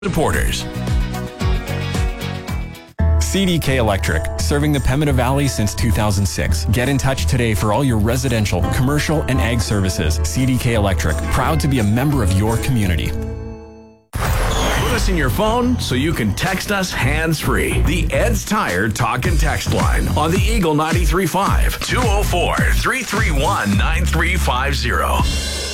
Supporters. CDK Electric, serving the Pemmican Valley since 2006. Get in touch today for all your residential, commercial, and ag services. CDK Electric, proud to be a member of your community. Put us in your phone so you can text us hands-free. The Ed's Tire Talk and Text line on the Eagle 93.5, 204-331-9350.